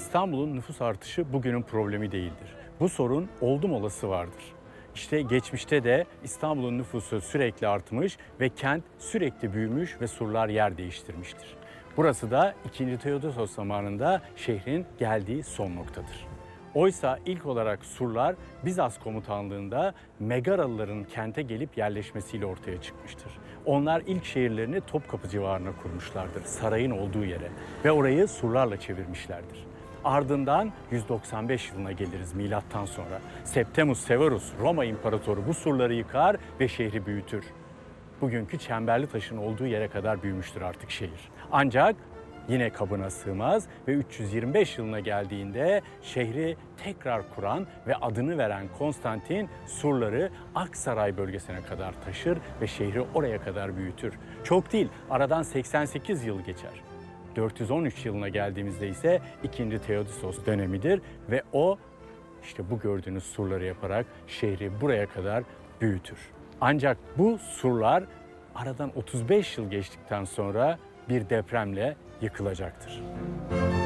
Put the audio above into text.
İstanbul'un nüfus artışı bugünün problemi değildir. Bu sorun oldum olası vardır. İşte geçmişte de İstanbul'un nüfusu sürekli artmış ve kent sürekli büyümüş ve surlar yer değiştirmiştir. Burası da 2. Theodotos zamanında şehrin geldiği son noktadır. Oysa ilk olarak surlar Bizans komutanlığında Megaralıların kente gelip yerleşmesiyle ortaya çıkmıştır. Onlar ilk şehirlerini Topkapı civarına kurmuşlardır, sarayın olduğu yere ve orayı surlarla çevirmişlerdir. Ardından 195 yılına geliriz milattan sonra. Septimus Severus Roma İmparatoru bu surları yıkar ve şehri büyütür. Bugünkü Çemberlitaş'ın olduğu yere kadar büyümüştür artık şehir. Ancak yine kabına sığmaz ve 325 yılına geldiğinde şehri tekrar kuran ve adını veren Konstantin surları Aksaray bölgesine kadar taşır ve şehri oraya kadar büyütür. Çok değil, aradan 88 yıl geçer. 413 yılına geldiğimizde ise 2. Theodosios dönemidir ve o işte bu gördüğünüz surları yaparak şehri buraya kadar büyütür. Ancak bu surlar aradan 35 yıl geçtikten sonra bir depremle yıkılacaktır.